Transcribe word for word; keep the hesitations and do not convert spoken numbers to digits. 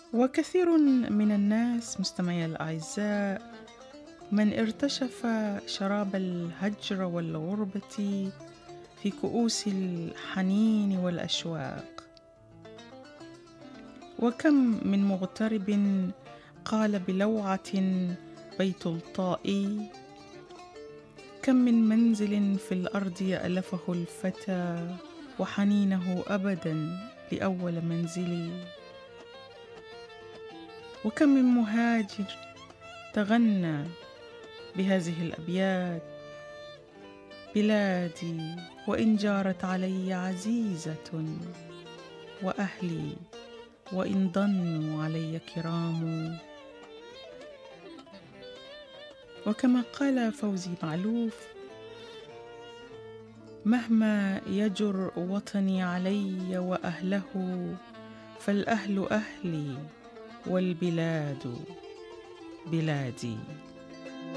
وكثير من الناس مستمعي الأعزاء من ارتشف شراب الهجر والغربة في كؤوس الحنين والأشواق، وكم من مغترب قال بلوعة بيت الطائي، كم من منزل في الأرض يألفه الفتى وحنينه أبدا لأول منزلي، وكم من مهاجر تغنى بهذه الأبيات: بلادي وإن جارت علي عزيزة، وأهلي وإن ضنوا علي كرام. وكما قال فوزي معلوف: مهما يجر وطني علي وأهله، فالأهل أهلي والبلاد بلادي.